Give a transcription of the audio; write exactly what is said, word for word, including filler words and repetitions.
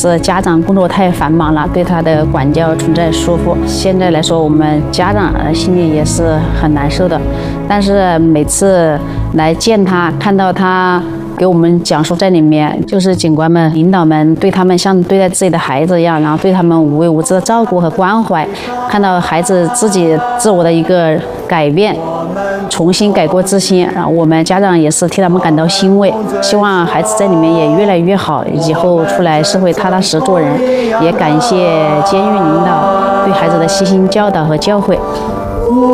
是家长工作太繁忙了，对他的管教存在疏忽。现在来说，我们家长心里也是很难受的。但是每次来见他，看到他给我们讲述在里面，就是警官们、领导们对他们像对待自己的孩子一样，然后对他们无微无至的照顾和关怀，看到孩子自己自我的一个改变，重新改过自新，然后我们家长也是替他们感到欣慰，希望孩子在里面也越来越好，以后出来社会踏踏实做人。也感谢监狱领导对孩子的悉心教导和教诲。